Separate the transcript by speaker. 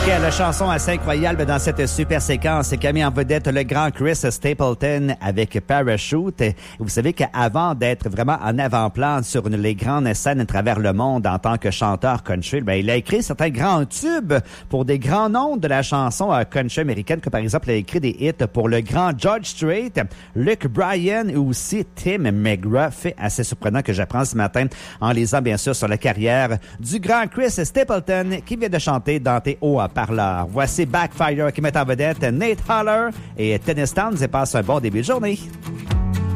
Speaker 1: Quelle chanson assez incroyable dans cette super séquence qui a mis en vedette le grand Chris Stapleton avec Parachute. Vous savez qu'avant d'être vraiment en avant-plan sur les grandes scènes à travers le monde en tant que chanteur country, il a écrit certains grands tubes pour des grands noms de la chanson country américaine, comme par exemple, il a écrit des hits pour le grand George Strait, Luke Bryan ou aussi Tim McGraw. Fait assez surprenant que j'apprends ce matin en lisant bien sûr sur la carrière du grand Chris Stapleton qui vient de chanter dans tes hauts parleurs. Voici Backfire qui met en vedette Nate Haller et Tennis Towns et passe un bon début de journée.